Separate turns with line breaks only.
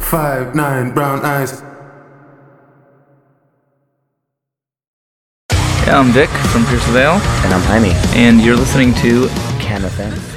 5'9", brown eyes.
Yeah, I'm Vic from Pierce Vale.
And I'm Jaime.
And you're listening to
Can FM.